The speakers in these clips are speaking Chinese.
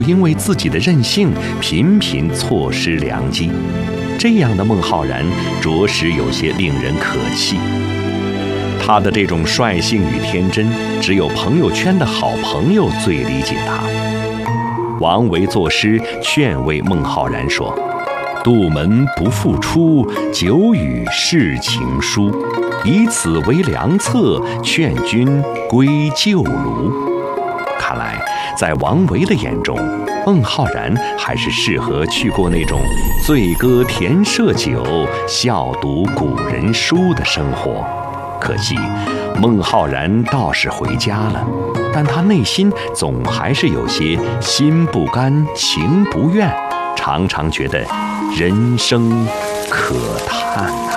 因为自己的任性，频频错失良机。这样的孟浩然，着实有些令人可气。他的这种率性与天真，只有朋友圈的好朋友最理解他。王维作诗劝慰孟浩然说：“杜门不复出，久与世情疏。以此为良策，劝君归旧庐。”看来，在王维的眼中，孟浩然还是适合去过那种醉歌甜射酒，笑读古人书的生活。可惜，孟浩然倒是回家了，但他内心总还是有些心不甘情不愿，常常觉得人生可叹啊。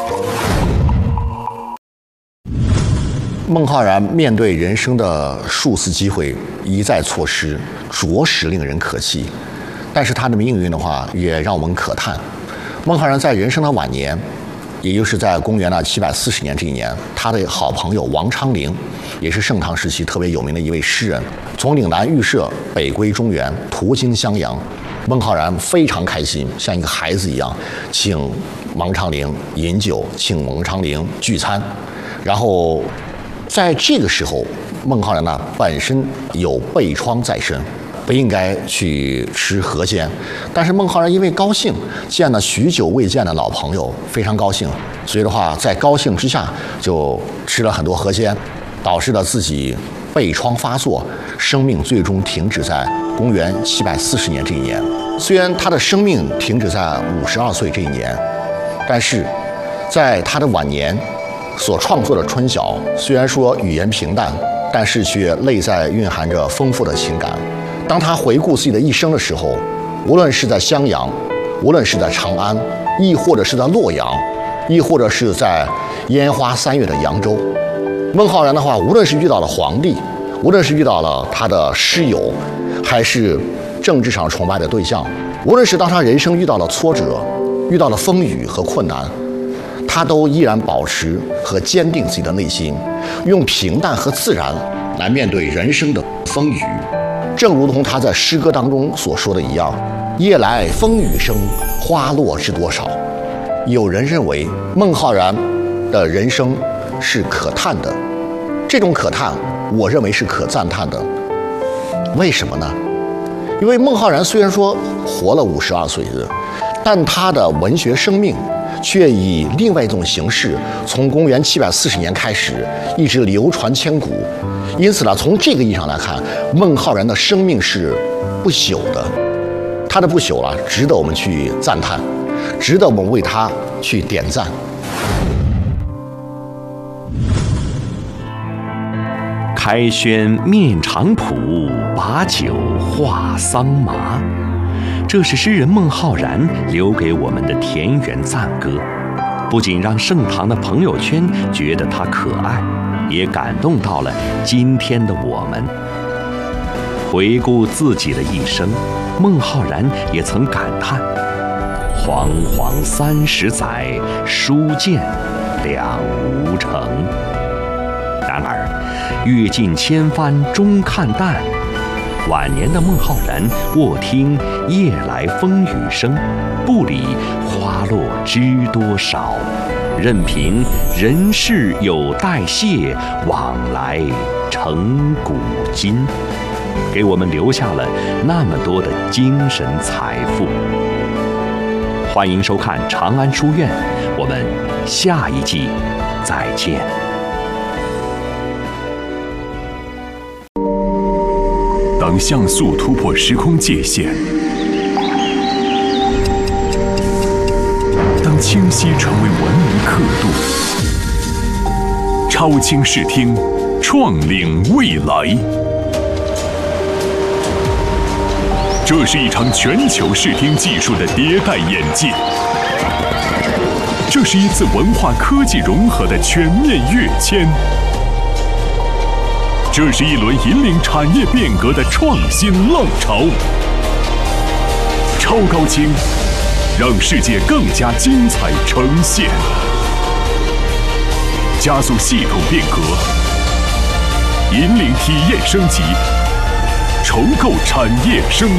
孟浩然面对人生的数次机会一再错失，着实令人可气。但是他的命运的话，也让我们可叹。孟浩然在人生的晚年，也就是在公元的740年这一年，他的好朋友王昌龄，也是盛唐时期特别有名的一位诗人，从岭南预设北归中原，途经襄阳。孟浩然非常开心，像一个孩子一样，请王昌龄饮酒，请王昌龄聚餐。然后在这个时候，孟浩然呢本身有背疮在身，不应该去吃河鲜，但是孟浩然因为高兴，见了许久未见的老朋友，非常高兴，所以的话，在高兴之下就吃了很多河鲜，导致了自己背疮发作，生命最终停止在公元740年这一年。虽然他的生命停止在52岁这一年，但是在他的晚年所创作的《春晓》，虽然说语言平淡，但是却内在蕴含着丰富的情感。当他回顾自己的一生的时候，无论是在襄阳，无论是在长安，亦或者是在洛阳，亦或者是在烟花3月的扬州，孟浩然的话，无论是遇到了皇帝，无论是遇到了他的师友，还是政治上崇拜的对象，无论是当他人生遇到了挫折，遇到了风雨和困难，他都依然保持和坚定自己的内心，用平淡和自然来面对人生的风雨。正如同他在诗歌当中所说的一样：“夜来风雨声，花落知多少。”有人认为孟浩然的人生是可叹的，这种可叹，我认为是可赞叹的。为什么呢？因为孟浩然虽然说活了52岁的，但他的文学生命却以另外一种形式，从公元740年开始，一直流传千古。因此呢，从这个意义上来看，孟浩然的生命是不朽的。他的不朽啊，值得我们去赞叹，值得我们为他去点赞。 开轩面场圃，把酒话桑麻。这是诗人孟浩然留给我们的田园赞歌，不仅让盛唐的朋友圈觉得他可爱，也感动到了今天的我们。回顾自己的一生，孟浩然也曾感叹：“煌煌30载，书剑两无成。”然而，阅尽千帆终看淡。晚年的孟浩然卧听夜来风雨声，不理花落知多少，任凭人世有代谢，往来成古今，给我们留下了那么多的精神财富。欢迎收看长安书院，我们下一季再见。 当像素突破时空界限，当清晰成为文明刻度，超清视听，创领未来。这是一场全球视听技术的迭代演进，这是一次文化科技融合的全面跃迁。这是一轮引领产业变革的创新浪潮。超高清，让世界更加精彩呈现，加速系统变革，引领体验升级， 筹构产业生